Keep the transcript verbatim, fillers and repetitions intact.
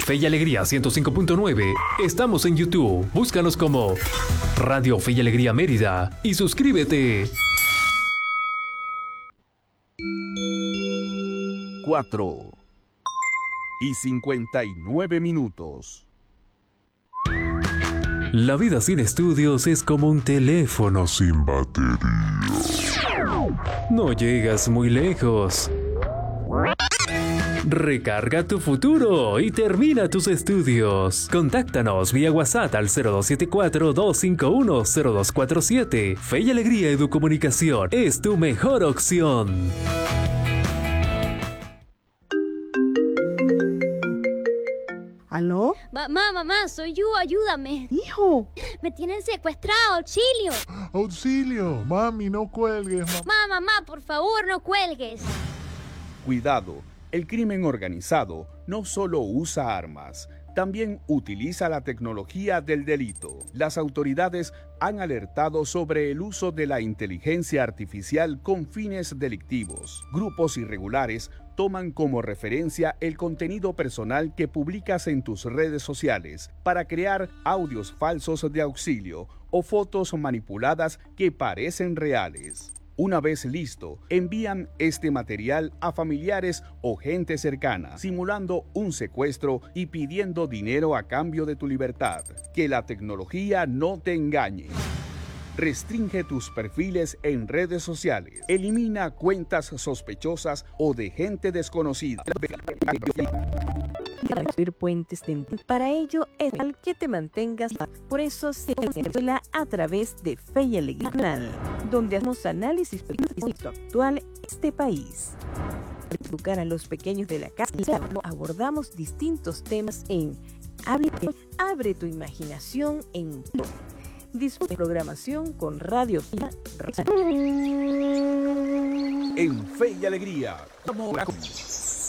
Fe y Alegría ciento cinco punto nueve. Estamos en YouTube. Búscanos como Radio Fe y Alegría Mérida y suscríbete. Cuatro y cincuenta y nueve minutos. La vida sin estudios es como un teléfono sin batería. No llegas muy lejos. Recarga tu futuro y termina tus estudios. Contáctanos vía WhatsApp al cero dos siete cuatro, dos cinco uno, cero dos cuatro siete. Fe y Alegría Educomunicación es tu mejor opción. ¿Aló? Mamá, mamá, soy yo, ayúdame. Hijo. Me tienen secuestrado, auxilio. Auxilio, mami, no cuelgues. Mamá, mamá, por favor, no cuelgues. Cuidado, el crimen organizado no solo usa armas, también utiliza la tecnología del delito. Las autoridades han alertado sobre el uso de la inteligencia artificial con fines delictivos. Grupos irregulares toman como referencia el contenido personal que publicas en tus redes sociales para crear audios falsos de auxilio o fotos manipuladas que parecen reales. Una vez listo, envían este material a familiares o gente cercana, simulando un secuestro y pidiendo dinero a cambio de tu libertad. Que la tecnología no te engañe. Restringe tus perfiles en redes sociales. Elimina cuentas sospechosas o de gente desconocida. Construir puentes de... Para ello es el que te mantengas. Por eso se habla a través de Fe y Alegría, donde hacemos análisis político actual de este país. Para educar a los pequeños de la casa, abordamos distintos temas en Abre, abre tu imaginación en Disfruta programación con Radio Fia. En Fe y Alegría.